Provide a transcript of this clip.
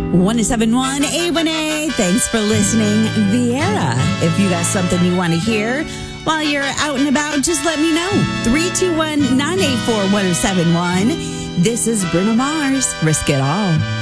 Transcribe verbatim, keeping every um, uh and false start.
one oh seven point one A one A. Thanks for listening, Viera. If you got something you want to hear while you're out and about, just let me know. three two one, nine eight four, one oh seven one. This is Bruno Mars. Risk It All.